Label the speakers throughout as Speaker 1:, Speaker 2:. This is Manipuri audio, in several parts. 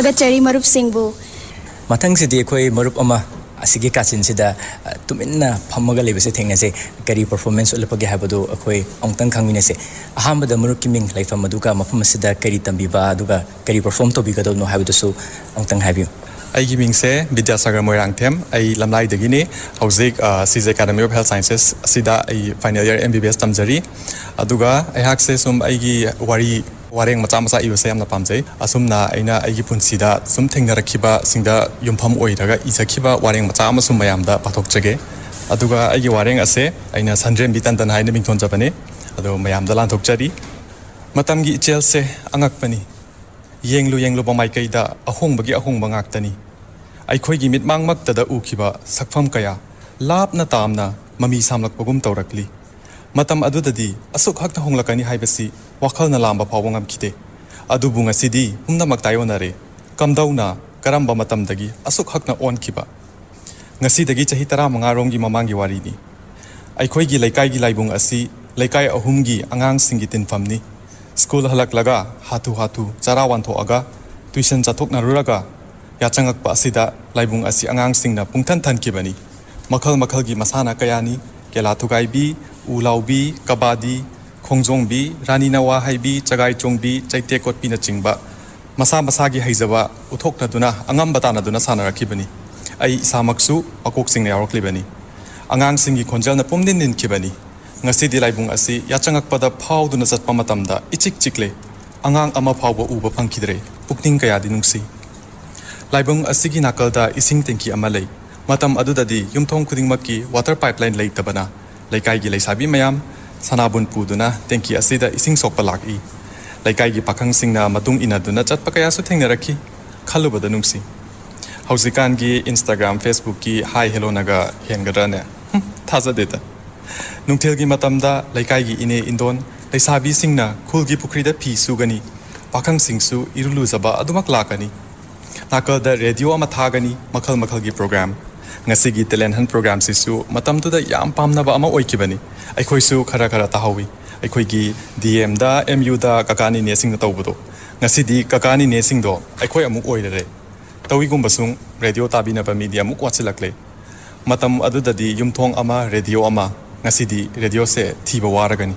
Speaker 1: Thagachari Marup Singbu.
Speaker 2: Matang City Koi Marup Ama Asigi Kachin Sida Tumina Pamaga Libase Tingnase, Kari performance Olapagi Habado, Akoi, Ongtang Kanginese, Ahamba the Marup Kiming, like Maduka, Mapamasida, Kari Tambiba, Duga, Kari perform to Bigado no Habitu, Ongtang have you.
Speaker 3: I giving say Vidyasagar Moirang Tem, I Lamlai de Guinea, Hauzik, CIS Academy of Health Sciences, Sida, a final year MBBS Tamjari, Aduga, I haxe sum Igi Wari. Waring Matamasa Usam na Pamse, Asumna, Aina Agipun Sida, something that Akiba Singa Yumpam Oitaga, Isakiba, Waring Matamasum Mayamda, Patok Chage, Aduga Agi Waring Ase, Aina Sandrem Bitan and Hindemington Japane, Ado Mayam the Lantok Chadi, Matamgi Chelse, Angakpani, Yenglu Yenglu Bamaikaida, a home bagi a home bangaktani. I Koigi mit Mangmak da Ukiba, Sakfam Kaya, Lab Natamna, Mami Samlak Pogum Torakli. Matam adudadi asuk hakna honglakani haibasi wakhal na lamba phawangam khite adubunga sidi humna maktayonare kamdauna karamba matam dagi asuk hakna on khiba ngasi dagi chahi 15 rongi mamangi warini aikhoi gi laikai gi laibung asi laikai ahumgi angang singi tinfamni school halak laga hatu charawan tho aga tuition chathok na ruraga yachangak pa asida laibung asi angang singna pungthan than kibani makhal gi masana kayani Kela Tugaibi, Ulaubi, Kabadi, Kongjongbi, Rani Nawa Haibi, Chagai Chongbi, Chaite Kotpina Chingba, Masa Masagi Haizaba, Utok Naduna, Angam Batana Duna Sana Kibani, Ai Samaksu, Akok Sing Yarklibani, Angang Singi Konjal na Pumdin in Kibani, Ngasidi Laibung Asi, Yachangak Pada Pau Dunasat Pamatamda, Ichik Chikle, Angang Ama Pau Uba Pankidre, Pukning Kayadinungsi. Laibung Asigi Nakalda, Ising Tenki Amalay. Matam adudadi yumthong khudingmaki water pipeline leitabana laikai gi leisabi mayam sanabun puduna tenki asida ising sokpa laki laikai gi pakhang singna matung inaduna chatpa kaya su thengnarakhi khalubada nungsi hausikan gi Instagram Facebook ki hi hello naga hengadrane thaza deta nungthel gi matamda laikai gi ine indon leisabi singna khul gi pukrida phi sugani pakhang singsu iruluzaba adumak lakani nakalda radio ama thagani makhal gi program Ngasigi talent hunt program sisu matam tu da yam pamna ba ama oikibani aikhoi su khara tahawi aikhoi gi DM da MU da kakani ne sing tawbudo ngasidi kakani ne sing do aikhoi amuk oirere tawi gum basung radio tabina ba media muk watsilakle matam adu da di yumthong ama radio ama ngasidi radio se thiba waragani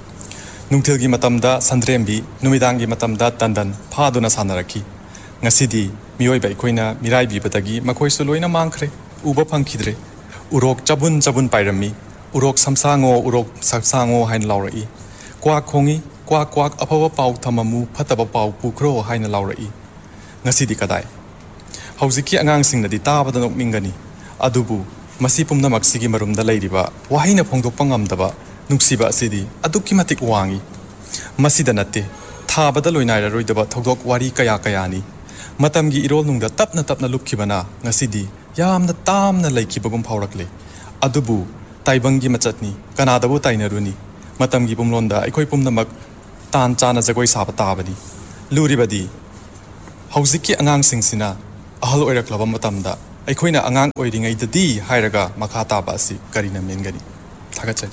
Speaker 3: nungthil gi matam da sandrembi numidang gi matam da tandan phaduna sanaraki ngasidi mioi ba aikhoina mirai bi batagi makhoi su loina mangkhre Uba Pankidre, Urok Jabun Pairami, Urok Samsango, Urok Saksango Hain Laurai, Quack Hongi, Quack Apava Pau Tamamu, Pataba Pau Pukro Hain Laurai, Nasidi Kadai. Hausiki Angang Sing the Taba the Mingani, Adubu, Masipum the Maxigi Marum the Ladyba, Wahina Pongo Pangam Nuksiba Sidi, Adukimatic Wangi, Masidanate, Taba the Loinaira Ruidaba Togok Wari Kayakayani, Matamgi Irolung the Tapna Lukibana, Nasidi. Yam the tam na like Kibagum Paurakle. Adubu, Taibangi Machatni, Kanadabu Tainaruni, Matamgi Bumlonda, Equipum the Mak, Tan Chana Zagoi Sabatabadi, Luribadi, Hausiki Angang Singsina, Ahalo Era Club Matamda, Equina Angang Oiding a D, Hiraga, Makata Basi, Karina Mingani. Tagachet.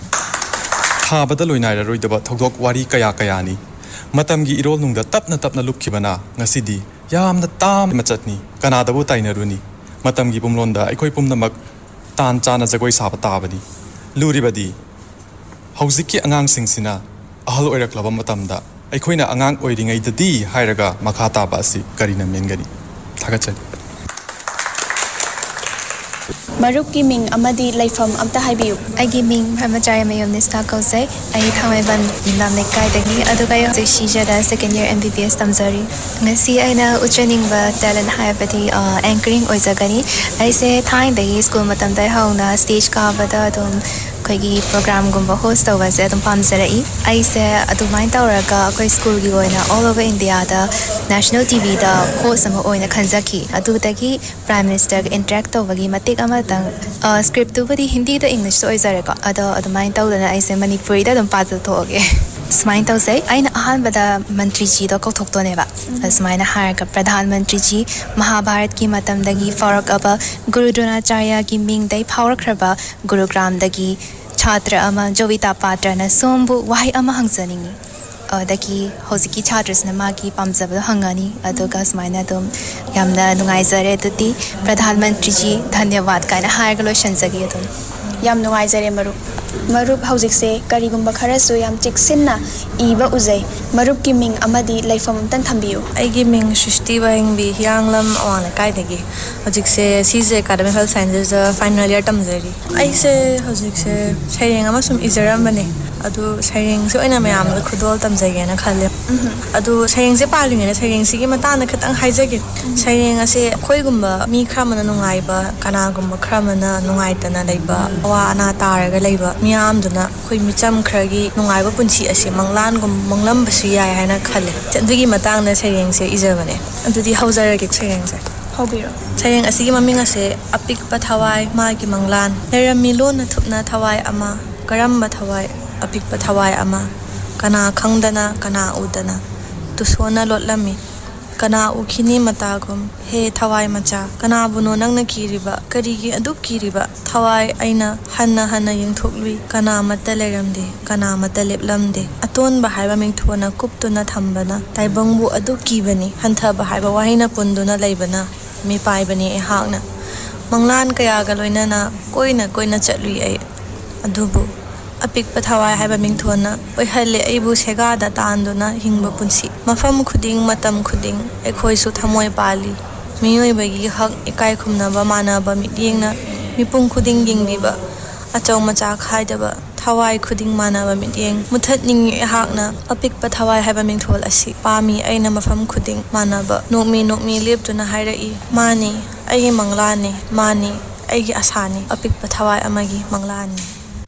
Speaker 3: Habadaluina Ruidaba Togok Wari Kayakayani, Matamgi Irolung the Tapna Lukibana, Nasidi, Yam the tam Machatni, Kanadabu Tainaruni. Matamgi Bumlonda, Equipum the Mak, Tan Chana Zagoi Sabatabadi, Luribadi, Hausiki Angang Singsina, Ahalo Era Club Matamda, Equina Angang Oiding a D, Hiraga, Makata Basi, Karina Mingani. Tagachet.
Speaker 1: Maruki Ming Amadi Laifam Amta Habiu.
Speaker 4: I give Ming Hamajaya Mayom Nista Kose, I eat Hamavan Namnekai Dagi, Adubayo Shija, second year MBBS Tamzari. Nasi Aina Uchening talent Hayapati anchoring Oizagani. I say time the school Matamda Hauna stage Kavada Kogi program Gumba host over Zedum Pamzari. I say Adumain Tauraga, Koi school Gigoina all over India, the national TV, the host of Oina Kanzaki, Adutaki, Prime Minister interact over Matik Amatang script to the Hindi, the English, so is a record. Other mind told that I say Manipuri, the Pato Toge. Smine to say, I know Hanbada Mantriji, the Kototoneva, as mine Haraka, Pradhan Mantriji, Mahabharat Kimatam Dagi, Farak Abba, Guru Dronacharya, Gimbing Day, Power Kraba, Guru Gram Dagi, Chatra Ama, Jovita Patrana, Sombu, Why Ama Hangsaning. दकी हौजिकी छात्रसना मागी पामजबदो हंगानी अदुगा सुमाइना दुम यामना नुंगाइजरे दुती प्रधानमंत्री जी धन्यवाद कायना हायरगा लोइसनजगी अदुम
Speaker 1: याम नुंगाइजरे मरुप हौजिकसे करिगुम्बा खरसु याम चिक्सिन्ना इबा उजै मरुप की मिंग अमदी लाइफम अमतंग थंबियु
Speaker 5: आइगी मिंग सृष्टि वाहिंगबी हियांगलम अवाना कायदगी हौजिकसे सीजे academy health sciences final year तमजरी आइसे हौजिकसे सैरेंग अमसुम इजरमबने अदु सैरेंग से ओइना मयाम खुदोल तमजगेना खल्ले अदु सैरेंग से पालिंगने सैरेंग सिगी मताना खतंग हाइजगे सैरेंग असे खोइगुम्बा मी खरामना नुंगाइबा कनागुम्बा खरामना नुंगाइतना लेबा वा अना तारगा लेबा मियामदुना खोइ मिचम खरगी नुंगाइबा पुंसी असे मंगलानगुम मंगलमबसु याय हायना खल्ले अदुगी मतांगना सैरेंग से इजबने अदुदी हौजरगे सैरेंग से
Speaker 1: हौबिरो
Speaker 5: सैरेंग असिगी ममिंग असे अपिकपा थवाई मागी मंगलान लेरमी लोना थुपना थवाई अमा करम्बा थवाई अपिकपा थवाई अमा कना खंगदना कना उदना तुसोना लोटलमी कना उखिनी मतागुम हे थवाई मचा कना बुनो नंगना किरिबा करिगी अदुक किरिबा थवाई अइना हन्ना हन्ना यंगथोक्लुई कना मत्ता लेरमदे कना मत्ता लेपलमदे अतोनबा हाइबा मिंगथोना कुपतुना थंबना ताइबंगबु अदुक किबनी हंथबा हाइबा वाहिना पुंदुना लेबना मी पाइबनी एहाकना मंगलान कयागा लोइनाना कोइना चटलुई आई अदुबु अपिकपा थवाई हाइबा मिंगथोना ओइहल्ले अइबु सेगादा तांदुना हिंगबा पुंसी मफम खुदिंग मतम खुदिंग एखोइसु थमोय पाली मियोइबगी हक इकाय खुमनाबा मानाबा मिटियेंगना मिपुंग खुदिंग यिंगबिबा अचौ मचा खाइदबा थवाई खुदिंग मानाबा मिटियेंग मुथतनिंग एहाकना अपिकपा थवाई हाइबा मिंगथोल असि पामी अइना मफम खुदिंग मानाबा नोकमी लेपतुना हाइरई मानी अइगी मंगलानी मानी अइगी आसानी अपिकपा थवाई अमगी मंगलानी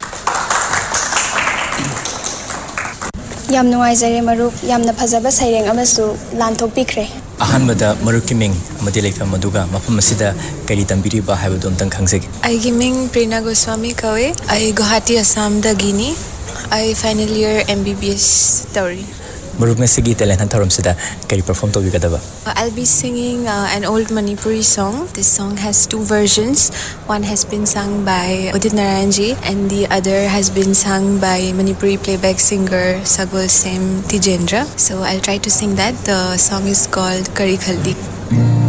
Speaker 1: याम नुंगाइजरे मरुप यामना फजबा सैरेंग अमसु लानथोकपिख्रे
Speaker 2: अहानबदा मरुप की मिंग अमदी लेफम मदुगा मफम असिदा करी तंबिरिबा हाइबदो अमतंग खंगजेगे
Speaker 6: आइगी मिंग प्रेरणा गोस्वामी कवे आई Guwahati Assam दगिनी I final year MBBS तौरी
Speaker 2: मरुप नसिगी talent थरमसिदा करी perform तोबिगदबा
Speaker 6: I'll be singing an old Manipuri song. This song has 2 versions. One has been sung by Udit Narayanji and the other has been sung by Manipuri playback singer Sagol Sem Tijendra. So I'll try to sing that. The song is called Kari Khaldi.